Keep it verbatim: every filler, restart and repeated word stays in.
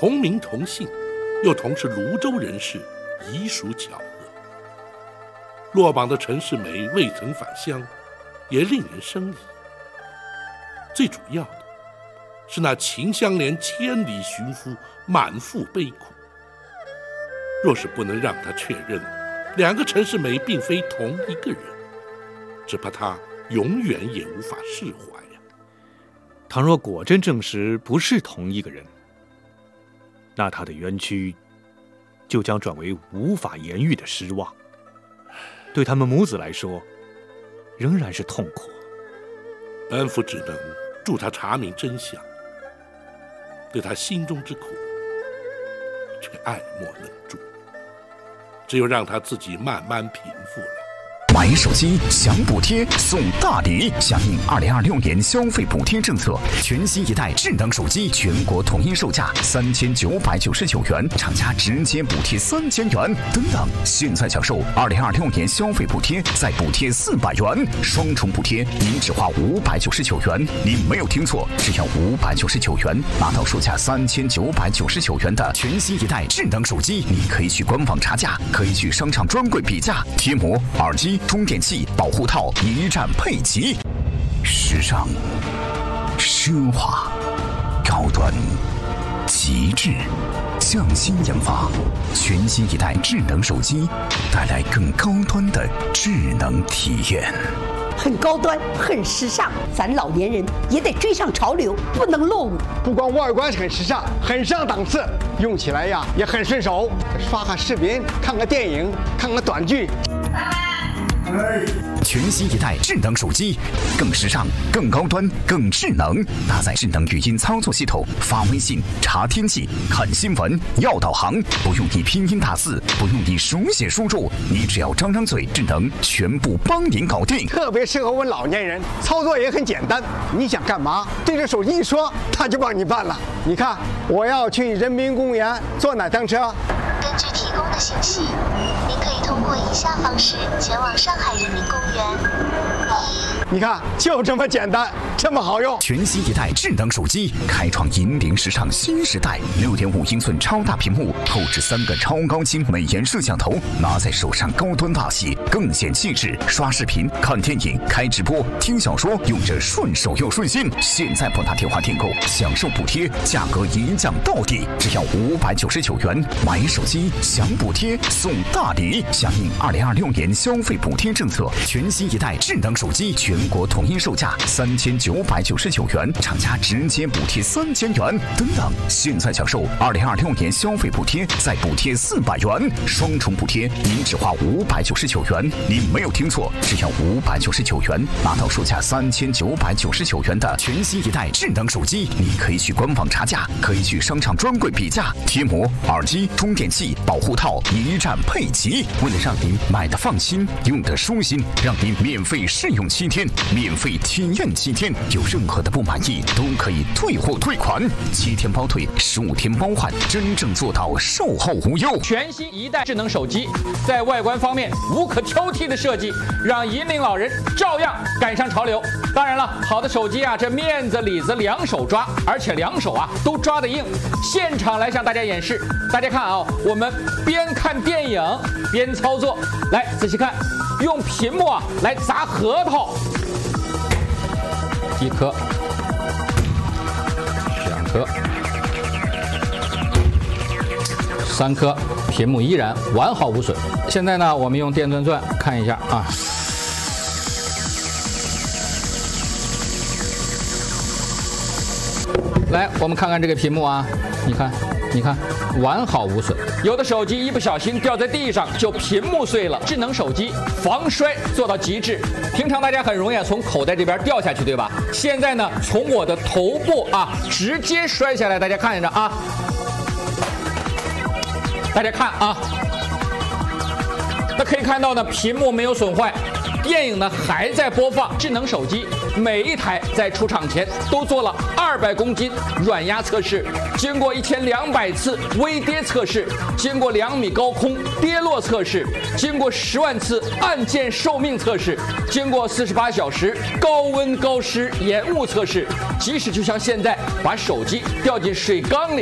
同名同姓，又同是泸州人士，已属巧合。落榜的陈世美未曾返乡，也令人生疑。最主要的是那秦香莲千里寻夫，满腹悲苦。若是不能让他确认两个陈世美并非同一个人，只怕他永远也无法释怀呀。 倘若果真证实不是同一个人，那他的冤屈就将转为无法言喻的失望，对他们母子来说仍然是痛苦。 恩父只能助他查明真相，对他心中之苦却爱莫能助，只有让他自己慢慢平复了。 买手机享补贴送大礼，响应二零二六年消费补贴政策，全新一代智能手机全国统一售价三千九百九十九元，厂家直接补贴三千元。等等，现在享受二零二六年消费补贴，再补贴四百元，双重补贴，您只花五百九十九元。您没有听错，只要五百九十九元，拿到售价三千九百九十九元的全新一代智能手机。你可以去官网查价，可以去商场专柜比价，贴膜、耳机、充电器、保护套一站配齐，时尚、奢华、高端、极致，匠心研发，全新一代智能手机，带来更高端的智能体验。 很高端，很时尚，咱老年人也得追上潮流，不能落伍。 不光外观很时尚，很上档次，用起来呀也很顺手，刷个视频，看个电影，看个短剧。 全新一代智能手机，更时尚、更高端、更智能，搭载智能语音操作系统，发微信、查天气、看新闻、要导航，不用你拼音打字，不用你手写输入，你只要张张嘴，智能全部帮您搞定。 特别适合我们老年人，操作也很简单。你想干嘛，对着手机一说，它就帮你办了。你看，我要去人民公园坐哪趟车？ 根据提供的信息，您可以通过以下方式前往上海人民公园。 你看，就这么简单，这么好用。 全新一代智能手机，开创引领时尚新时代。六点五英寸超大屏幕，后置三个超高清美颜摄像头，拿在手上高端大气，更显气质。刷视频、看电影、开直播、听小说，用着顺手又顺心。现在拨打电话订购，享受补贴，价格一降到底，只要五百九十九元。买手机享补贴送大礼，响应二零二六年消费补贴政策，全新一代智能手机全国统一售价三千九百九十九元，厂家直接补贴三千元。等等，现在享受二零二六年消费补贴，再补贴四百元，双重补贴，您只花五百九十九元。您没有听错，只要五百九十九元，拿到售价三千九百九十九元的全新一代智能手机。你可以去官网查价，可以去商场专柜比价，贴膜、耳机、充电器、保护套一站配齐。为了让您买的放心，用的舒心，让您免费试用七天，免费体验七天，有任何的不满意都可以退货退款，七天包退，十五天包换，真正做到售后无忧。 全新一代智能手机，在外观方面无可挑剔的设计，让引领老人照样赶上潮流。当然了，好的手机啊，这面子里子两手抓，而且两手啊都抓得硬。现场来向大家演示，大家看啊，我们边看电影边操作，来仔细看，用屏幕啊来砸核桃，一颗，两颗，三颗，屏幕依然完好无损。现在呢，我们用电钻钻看一下啊。来，我们看看这个屏幕啊，你看，你看，完好无损。有的手机一不小心掉在地上就屏幕碎了，智能手机防摔做到极致。平常大家很容易从口袋这边掉下去，对吧？现在呢，从我的头部啊直接摔下来，大家看着啊，大家看啊，那可以看到呢，屏幕没有损坏。电影呢还在播放，智能手机每一台在出厂前都做了二百公斤软压测试，经过一千两百次微跌测试，经过两米高空跌落测试，经过十万次按键寿命测试，经过四十八小时高温高湿延误测试。即使就像现在把手机掉进水缸里。